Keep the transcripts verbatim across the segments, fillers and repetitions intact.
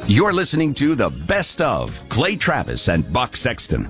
You're listening to the best of Clay Travis and Buck Sexton.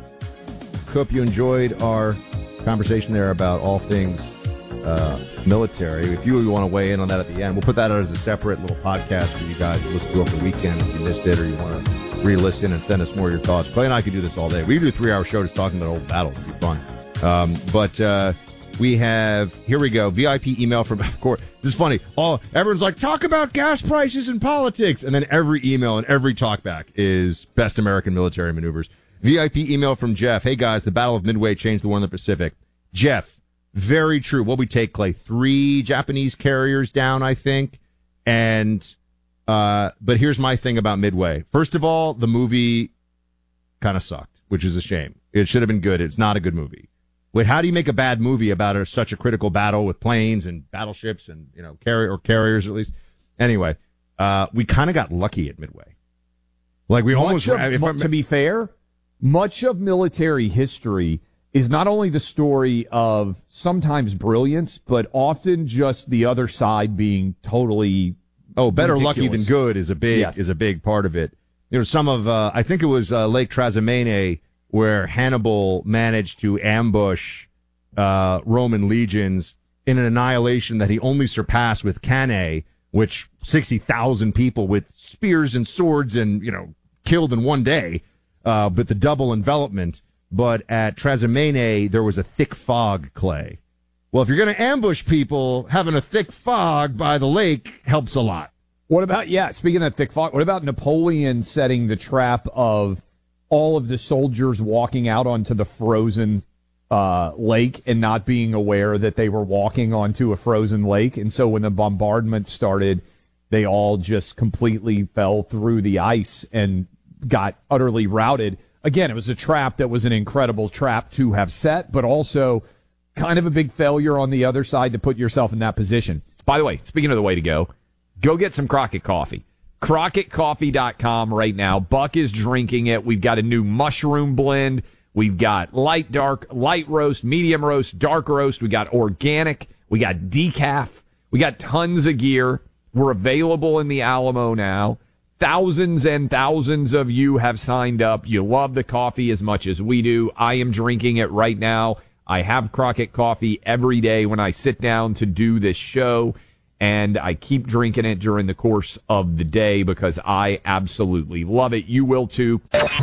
Hope you enjoyed our conversation there about all things uh, military. If you want to weigh in on that at the end, we'll put that out as a separate little podcast for you guys to listen to over the weekend if you missed it or you want to re-listen and send us more of your thoughts. Clay and I could do this all day. We could do a three-hour show just talking about old battles. It'd be fun. Um, but uh, we have, here we go, V I P email from, of course, this is funny. All everyone's like, talk about gas prices and politics. And then every email and every talkback is best American military maneuvers. V I P email from Jeff. Hey, guys, the Battle of Midway changed the war in the Pacific. Jeff, very true. What we take, Clay? Three Japanese carriers down, I think. And, uh, but here's my thing about Midway. First of all, the movie kind of sucked, which is a shame. It should have been good. It's not a good movie. Wait, how do you make a bad movie about a, such a critical battle with planes and battleships and, you know, carrier or carriers at least? Anyway, uh, we kind of got lucky at Midway. Like we almost, of, if to be fair, much of military history is not only the story of sometimes brilliance, but often just the other side being totally oh, better ridiculous. Lucky than good is a big yes. is a big part of it. You know, some of uh, I think it was uh, Lake Trasimene where Hannibal managed to ambush uh, Roman legions in an annihilation that he only surpassed with Cannae, which sixty thousand people with spears and swords and, you know, killed in one day, uh, but the double envelopment. But at Trasimene, there was a thick fog, Clay. Well, if you're going to ambush people, having a thick fog by the lake helps a lot. What about, yeah, speaking of thick fog, what about Napoleon setting the trap of all of the soldiers walking out onto the frozen uh, lake and not being aware that they were walking onto a frozen lake? And so when the bombardment started, they all just completely fell through the ice and got utterly routed. Again, it was a trap that was an incredible trap to have set, but also kind of a big failure on the other side to put yourself in that position. By the way, speaking of the way to go, go get some Crockett coffee. Crockett Coffee dot com right now. Buck is drinking it. We've got a new mushroom blend. We've got light, dark, light roast, medium roast, dark roast. We got organic. We got decaf. We got tons of gear. We're available in the Alamo now. Thousands and thousands of you have signed up. You love the coffee as much as we do. I am drinking it right now. I have Crockett coffee every day when I sit down to do this show, and I keep drinking it during the course of the day because I absolutely love it. You will too.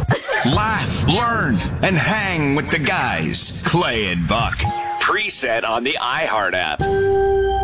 Laugh, learn, and hang with the guys. Clay and Buck. Preset on the iHeart app.